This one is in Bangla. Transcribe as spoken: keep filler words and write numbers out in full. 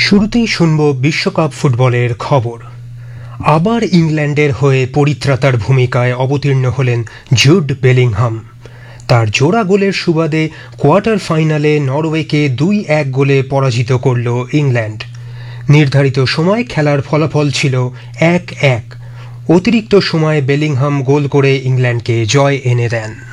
শুরুতেই শুনব বিশ্বকাপ ফুটবলের খবর। আবার ইংল্যান্ডের হয়ে পরিত্রাতার ভূমিকায় অবতীর্ণ হলেন জুড বেলিংহাম। তার জোড়া গোলের সুবাদে কোয়ার্টার ফাইনালে নরওয়েকে দুই এক গোলে পরাজিত করল ইংল্যান্ড। নির্ধারিত সময় খেলার ফলাফল ছিল এক এক। অতিরিক্ত সময়ে বেলিংহাম গোল করে ইংল্যান্ডকে জয় এনে দেন।